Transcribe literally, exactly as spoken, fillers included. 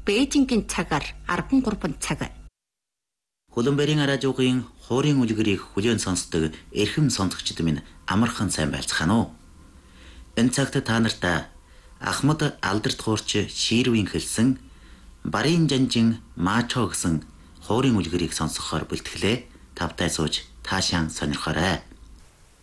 Бээжингийн цагаар арван гурван цаг. Хөлбөмбөрийн радиогийн хуурийн үлгэрийг хүлээн сонсдог эрхэм сонсогчид минь амархан сайн байцгаана уу. Энэ цагт та нартай Ахмад Алдарт хуурч Ширвийн хэлсэн Барын жанжин Маачо гэсэн хуурийн үлгэрийг сонсохоор бэлтгэлээ. Тавтай сууж таашаан сонирхоорой.